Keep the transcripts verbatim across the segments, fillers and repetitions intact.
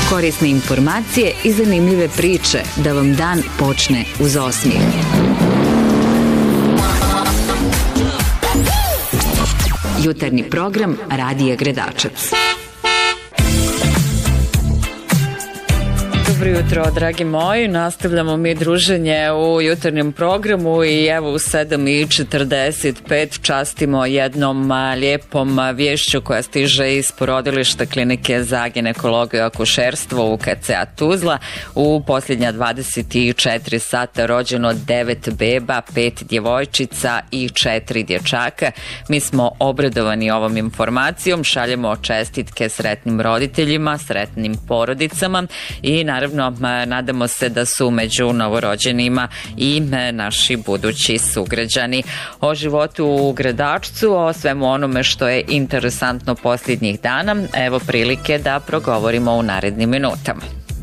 Korisne informacije i zanimljive priče da vam dan počne uz osmijeh. Jutarnji program Radija Gredačac. Dobro jutro, dragi moji. Nastavljamo mi druženje u jutarnjem programu i evo u sedam i četrdeset pet častimo jednom lijepom vješću koja stiže iz porodilišta Klinike za ginekologiju i akušerstvo u K C A Tuzla. U posljednja dvadeset četiri sata rođeno devet beba, pet djevojčica i četiri dječaka. Mi smo obradovani ovom informacijom, šaljemo čestitke sretnim roditeljima, sretnim porodicama i naravno nadamo se da su među novorođenima i naši budući sugrađani. O životu u Gredačcu, o svemu onome što je interesantno posljednjih dana, evo prilike da progovorimo u narednim minutama.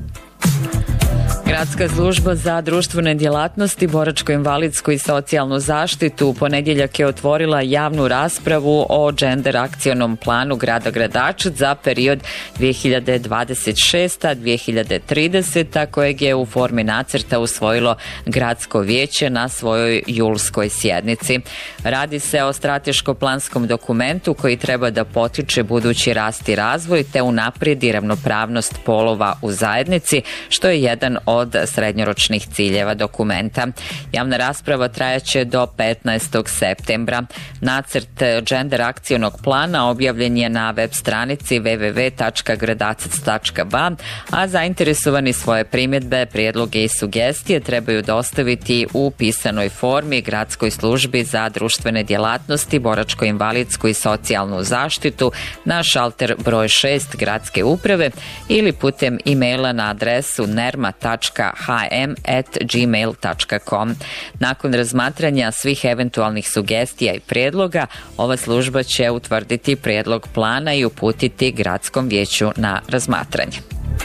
Gradska služba za društvene djelatnosti, boračko-invalidsku i socijalnu zaštitu u ponedjeljak je otvorila javnu raspravu o gender akcionom planu grada Gredačac za period dvije hiljade dvadeset šesta do dvije hiljade trideseta kojeg je u formi nacrta usvojilo gradsko vijeće na svojoj julskoj sjednici. Radi se o strateško-planskom dokumentu koji treba da potiče budući rast i razvoj te unaprijedi ravnopravnost polova u zajednici, što je jedan od od srednjoročnih ciljeva dokumenta. Javna rasprava trajaće do petnaestog septembra. Nacrt gender akcionog plana objavljen je na web stranici w w w tačka gredacac tačka b a, a zainteresovani svoje primjedbe, prijedloge i sugestije trebaju dostaviti u pisanoj formi Gradskoj službi za društvene djelatnosti, boračko-invalidsku i socijalnu zaštitu na šalter broj šest Gradske uprave ili putem e-maila na adresu nerma tačka h m at gmail tačka com. Nakon razmatranja svih eventualnih sugestija i prijedloga, ova služba će utvrditi prijedlog plana i uputiti gradskom vijeću na razmatranje.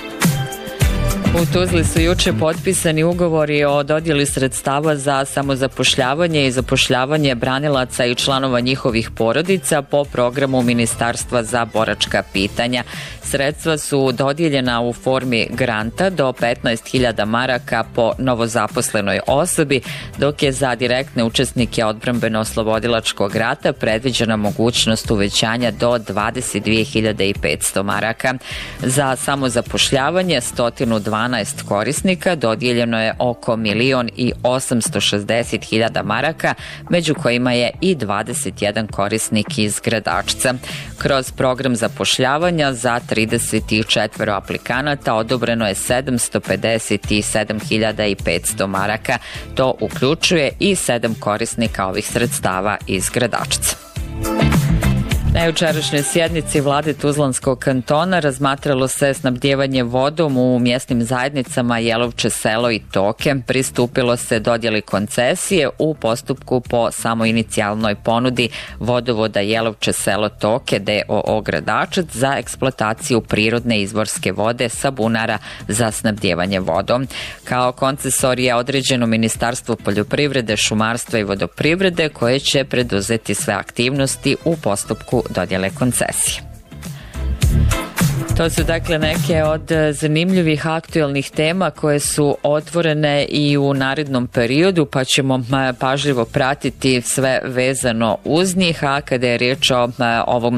U Tuzli su juče potpisani ugovori o dodjeli sredstava za samozapošljavanje i zapošljavanje branilaca i članova njihovih porodica po programu Ministarstva za boračka pitanja. Sredstva su dodijeljena u formi granta do petnaest hiljada maraka po novozaposlenoj osobi, dok je za direktne učesnike odbrambeno-oslobodilačkog rata predviđena mogućnost uvećanja do dvadeset dvije hiljade petsto maraka. Za samozapošljavanje sto dvanaest korisnika dodijeljeno je oko milion i osamsto šezdeset hiljada maraka, među kojima je i dvadeset jedan korisnik iz Gredačca. Kroz program zapošljavanja za trideset četiri aplikanata odobreno je sedamsto pedeset sedam hiljada petsto maraka. To uključuje i sedam korisnika ovih sredstava iz Gredačca. Na jučerašnjoj sjednici vlade Tuzlanskog kantona razmatralo se snabdijevanje vodom u mjesnim zajednicama Jelovče selo i Toke. Pristupilo se dodjeli koncesije u postupku po samoinicijalnoj ponudi vodovoda Jelovče selo Toke d o o Gredačac za eksploataciju prirodne izvorske vode sa bunara za snabdijevanje vodom. Kao koncesor je određeno Ministarstvo poljoprivrede, šumarstva i vodoprivrede koje će preduzeti sve aktivnosti u postupku dodjele koncesije. To su dakle neke od zanimljivih aktualnih tema koje su otvorene i u narednom periodu, pa ćemo pažljivo pratiti sve vezano uz njih, a kada je riječ o ovom